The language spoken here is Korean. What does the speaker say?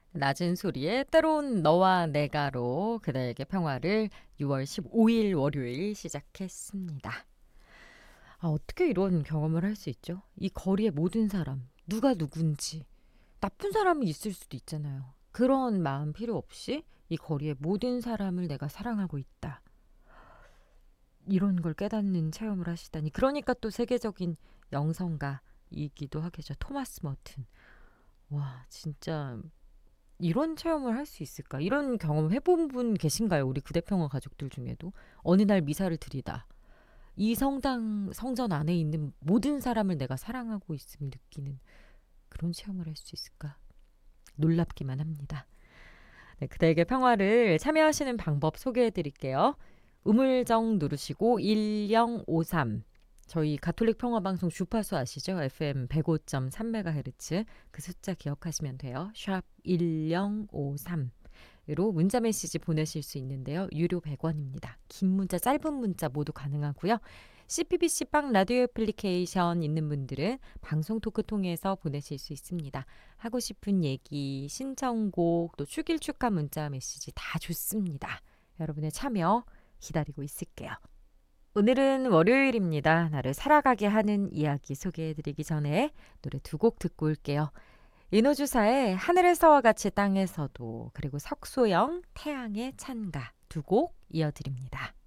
낮은 소리에 때론 너와 내가로 그대에게 평화를 6월 15일 월요일 시작했습니다. 어떻게 이런 경험을 할 수 있죠? 이 거리의 모든 사람, 누가 누군지, 나쁜 사람이 있을 수도 있잖아요. 그런 마음 필요 없이 이 거리의 모든 사람을 내가 사랑하고 있다. 이런 걸 깨닫는 체험을 하시다니. 그러니까 또 세계적인 영성가이기도 하겠죠. 토마스 머튼. 와, 진짜 이런 체험을 할 수 있을까? 이런 경험 해본 분 계신가요? 우리 그대평화 가족들 중에도. 어느 날 미사를 드리다. 이 성전 안에 있는 모든 사람을 내가 사랑하고 있음을 느끼는 그런 체험을 할 수 있을까? 놀랍기만 합니다. 네, 그대에게 평화를 참여하시는 방법 소개해 드릴게요. 우물정 누르시고 1053. 저희 가톨릭 평화방송 주파수 아시죠? FM 105.3MHz 그 숫자 기억하시면 돼요. 샵 1053으로 문자 메시지 보내실 수 있는데요. 유료 100원입니다. 긴 문자, 짧은 문자 모두 가능하고요. CPBC 빵 라디오 애플리케이션 있는 분들은 방송 토크 통해서 보내실 수 있습니다. 하고 싶은 얘기, 신청곡, 또 축일 축하 문자 메시지 다 좋습니다. 여러분의 참여 기다리고 있을게요. 오늘은 월요일입니다. 나를 살아가게 하는 이야기 소개해드리기 전에 노래 두 곡 듣고 올게요. 인호주사의 하늘에서와 같이 땅에서도, 그리고 석소영 태양의 찬가 두 곡 이어드립니다.